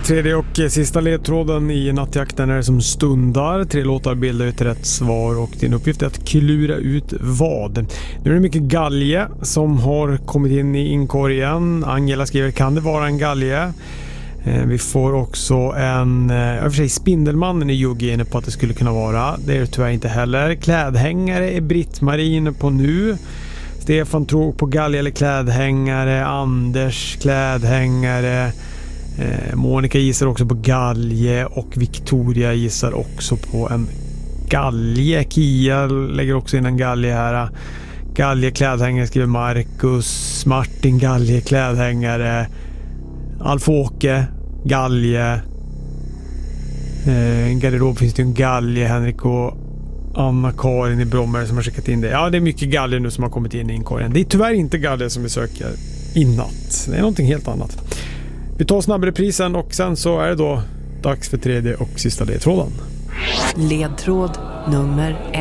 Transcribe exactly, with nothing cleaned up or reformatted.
Tredje och sista ledtråden i nattjakten är det som stundar. Tre låtar bildar ett rätt svar och din uppgift är att klura ut vad. Nu är det mycket galge som har kommit in i inkorgen. Angela skriver, kan det vara en galge? Vi får också en, i och för sig Spindelmannen i Jugge inne på att det skulle kunna vara. Det är det tyvärr inte heller. Klädhängare är Britt-Marie inne på nu. Stefan tror på galge eller klädhängare. Anders klädhängare. eh, Monica gissar också på galge. Och Victoria gissar också på en galge. Kia lägger också in en galge här. Galge klädhängare skriver Marcus. Martin galge klädhängare. Alf-Åke galge. eh, En garderob finns det ju en galge. Henrik och Anna-Karin i Brommer som har skickat in det. Ja, det är mycket galge nu som har kommit in i inkorgen. Det är tyvärr inte galge som vi söker i natt. Det är någonting helt annat. Vi tar snabbreprisen och sen så är det då dags för tredje och sista ledtråden. Ledtråd nummer ett.